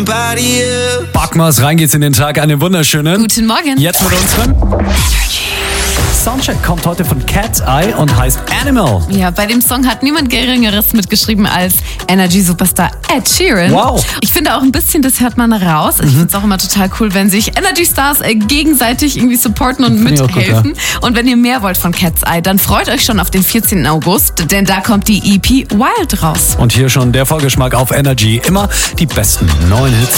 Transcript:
somebody else. Backmas, rein geht's in den Tag. Einen wunderschönen. Guten Morgen. Jetzt mit unseren. Soundcheck kommt heute von Cat's Eye und heißt Animal. Ja, bei dem Song hat niemand Geringeres mitgeschrieben als Energy-Superstar Ed Sheeran. Wow. Ich finde auch ein bisschen, das hört man raus. Ich finde es auch immer total cool, wenn sich Energy-Stars gegenseitig irgendwie supporten und Finde ich auch gut, mithelfen. Und wenn ihr mehr wollt von Cat's Eye, dann freut euch schon auf den 14. August, denn da kommt die EP Wild raus. Und hier schon der Vorgeschmack auf Energy. Immer die besten neuen Hits.